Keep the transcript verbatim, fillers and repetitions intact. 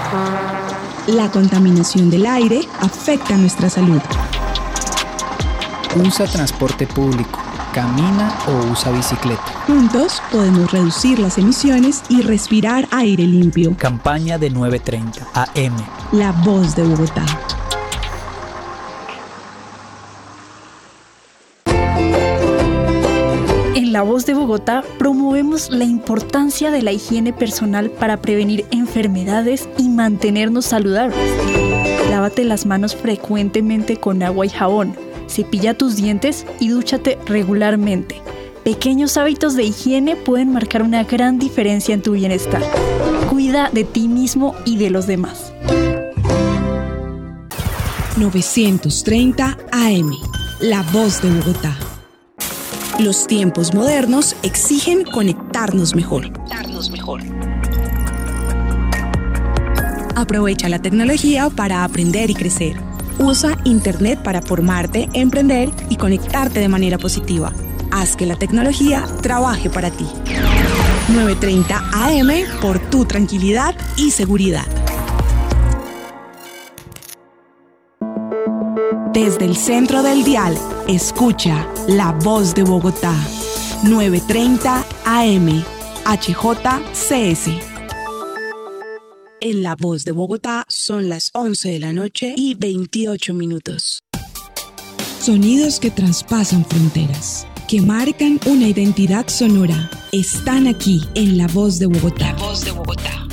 La contaminación del aire afecta nuestra salud. Usa transporte público, camina o usa bicicleta. Juntos podemos reducir las emisiones y respirar aire limpio. Campaña de nueve treinta A M. La voz de Bogotá. En La Voz de Bogotá promovemos la importancia de la higiene personal para prevenir enfermedades y mantenernos saludables. Lávate las manos frecuentemente con agua y jabón. Cepilla tus dientes y dúchate regularmente. Pequeños hábitos de higiene pueden marcar una gran diferencia en tu bienestar. Cuida de ti mismo y de los demás. novecientos treinta A M. La voz de Bogotá. Los tiempos modernos exigen conectarnos mejor. Conectarnos mejor. Aprovecha la tecnología para aprender y crecer. Usa Internet para formarte, emprender y conectarte de manera positiva. Haz que la tecnología trabaje para ti. novecientos treinta A M por tu tranquilidad y seguridad. Desde el centro del dial, escucha La Voz de Bogotá. novecientos treinta A M, H J C S. En La Voz de Bogotá son las once de la noche y veintiocho minutos. Sonidos que traspasan fronteras, que marcan una identidad sonora, están aquí en La Voz de Bogotá. La Voz de Bogotá.